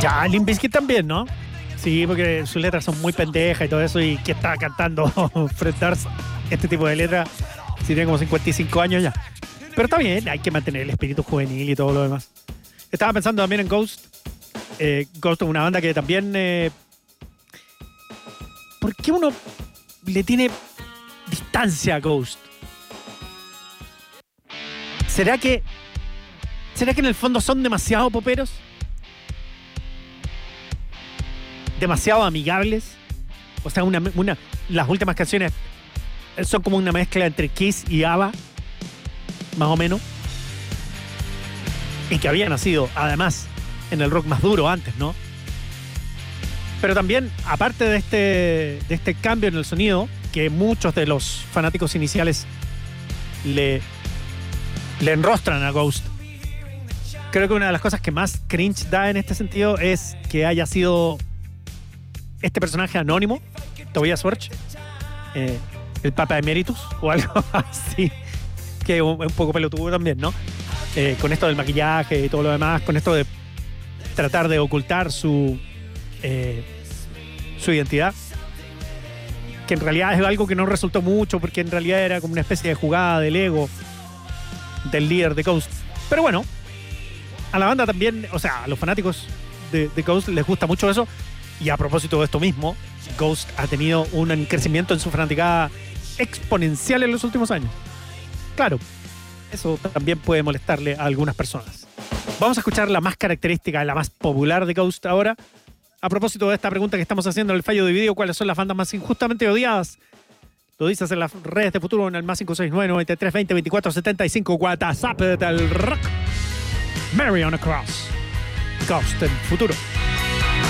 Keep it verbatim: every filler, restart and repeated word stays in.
Ya, Limp Bizkit también, ¿no? Sí, porque sus letras son muy pendejas y todo eso. Y que está cantando Fred Durst este tipo de letras si tiene como cincuenta y cinco años ya. Pero está bien, hay que mantener el espíritu juvenil y todo lo demás. Estaba pensando también en Ghost. Eh, Ghost es una banda que también... Eh, ¿Por qué uno le tiene distancia a Ghost? ¿Será que... ¿Será que en el fondo son demasiado poperos? ¿Demasiado amigables? O sea, una, una, las últimas canciones son como una mezcla entre Kiss y ABBA, más o menos. Y que había nacido, además, en el rock más duro antes, ¿no? Pero también, aparte de este, de este cambio en el sonido, que muchos de los fanáticos iniciales le, le enrostran a Ghost, creo que una de las cosas que más cringe da en este sentido es que haya sido este personaje anónimo, Tobias Forge, eh, el Papa Emeritus o algo así, que es un, un poco pelotudo también, ¿no? Eh, con esto del maquillaje y todo lo demás, con esto de tratar de ocultar su, eh, su identidad, que en realidad es algo que no resultó mucho, porque en realidad era como una especie de jugada del ego del líder de Ghost. Pero bueno, a la banda también, o sea, a los fanáticos de, de Ghost les gusta mucho eso. Y a propósito de esto mismo, Ghost ha tenido un crecimiento en su fanaticada exponencial en los últimos años. Claro, eso también puede molestarle a algunas personas. Vamos a escuchar la más característica, la más popular de Ghost ahora. A propósito de esta pregunta que estamos haciendo en el fallo de video, ¿cuáles son las bandas más injustamente odiadas? Lo dices en las redes de Futuro en el más cinco seis nueve, nueve tres dos cero, veinticuatro setenta y cinco WhatsApp del rock. Mary on a Cross. Ghost en Futuro.